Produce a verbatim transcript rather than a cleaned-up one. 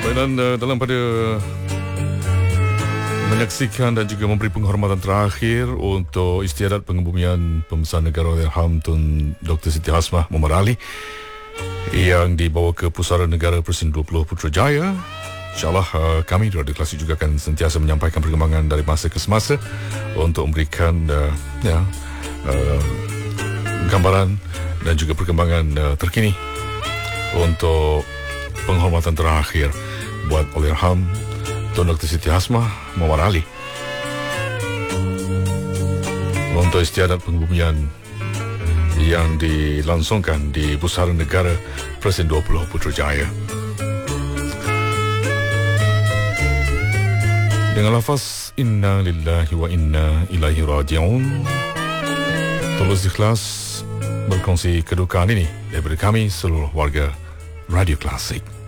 Dan uh, dalam pada menyaksikan dan juga memberi penghormatan terakhir untuk istiadat pengebumian Pembesar Negara Allahyarham Tun Doktor Siti Hasmah Muhammad Ali yang dibawa ke Pusara Negara Presiden dua puluh Putrajaya. InsyaAllah uh, kami di Radio Klasik juga akan sentiasa menyampaikan perkembangan dari masa ke semasa untuk memberikan uh, ya, uh, gambaran dan juga perkembangan uh, terkini untuk penghormatan terakhir buat Allahyarham Tun Doktor Siti Hasmah Muhammad Ali untuk istiadat pengebumian yang dilangsungkan di Pusara Negara Presiden dua puluh Putrajaya. Dengan lafaz Inna Lillahi wa Inna Ilaihi Raji'un, tulus ikhlas berkongsi kedukaan ini daripada kami seluruh warga Radio Klasik.